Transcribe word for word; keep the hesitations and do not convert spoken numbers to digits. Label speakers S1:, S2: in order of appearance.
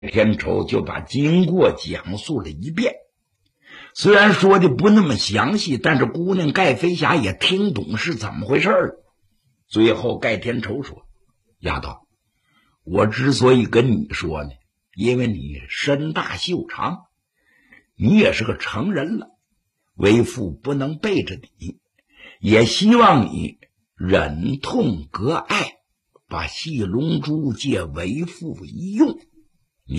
S1: 天仇就把经过讲述了一遍，虽然说的不那么详细，但是姑娘盖飞霞也听懂是怎么回事了。最后盖天仇说：丫头，我之所以跟你说呢，因为你身大袖长，你也是个成人了，为父不能背着你，也希望你忍痛割爱，把细龙珠借为父一用。